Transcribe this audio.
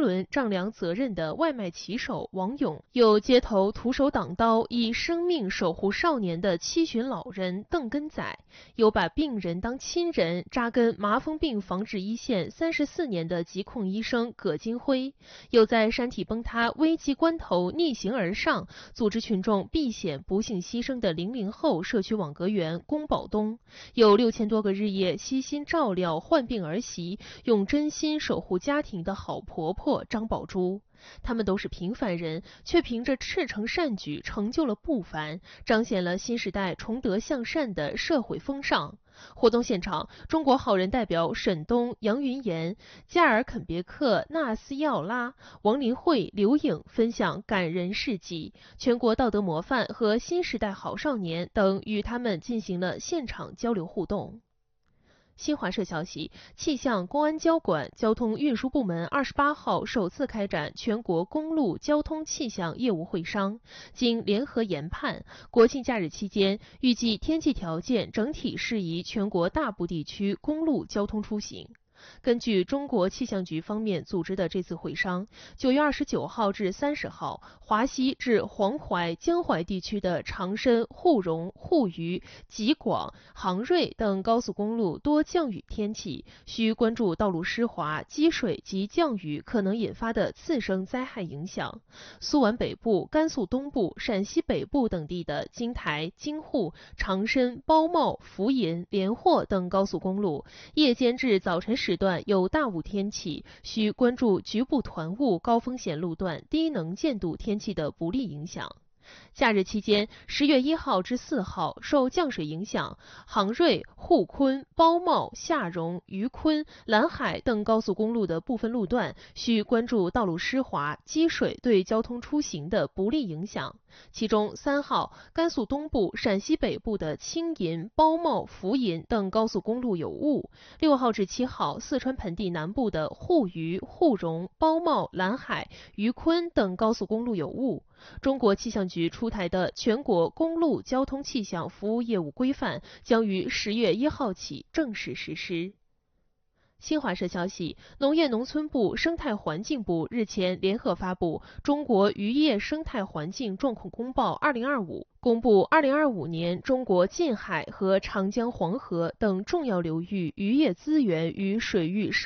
轮丈量责任的外卖骑手王勇，有街头徒手挡刀以生命守护少年的七旬老人邓根仔，有把病人当亲人扎根麻风病防治一线34年的疾控医生葛金辉，有在山体崩塌危急关头逆行而上，组织群众避险不幸牺牲的00后社区网格员龚宝东，有6000多个日夜悉心照料患病儿媳，用真心守护家庭的好婆婆张宝珠。他们都是平凡人，却凭着赤诚善举成就了不凡，彰显了新时代崇德向善的社会风尚。活动现场，中国好人代表沈东、杨云岩、加尔肯别克、纳斯耀拉、王林慧、刘颖分享感人事迹，全国道德模范和新时代好少年等与他们进行了现场交流互动。新华社消息，气象公安交管交通运输部门28号首次开展全国公路交通气象业务会商，经联合研判，国庆假日期间预计天气条件整体适宜全国大部地区公路交通出行。根据中国气象局方面组织的这次会商，9月29号至30号，华西至黄淮、江淮地区的长深、沪蓉、沪渝、吉广、杭瑞等高速公路多降雨天气，需关注道路湿滑、积水及降雨可能引发的次生灾害影响。苏皖北部、甘肃东部、陕西北部等地的京台、京沪、长深、包茂、扶银、连霍等高速公路，夜间至早晨时段有大雾天气，需关注局部团雾高风险路段低能见度天气的不利影响。假日期间，10月1号至4号，受降水影响，杭瑞、沪昆、包茂、下荣、渝昆、兰海等高速公路的部分路段需关注道路湿滑、积水对交通出行的不利影响。其中3号，甘肃东部、陕西北部的青银、包茂、扶银等高速公路有雾；6号至7号，四川盆地南部的沪渝、沪蓉、包茂、兰海、渝昆等高速公路有雾。中国气象局出台的全国公路交通气象服务业务规范将于10月1号起正式实施。新华社消息，农业农村部、生态环境部日前联合发布《中国渔业生态环境状况公报2025》，公布2025年中国近海和长江、黄河等重要流域渔业资源与水域生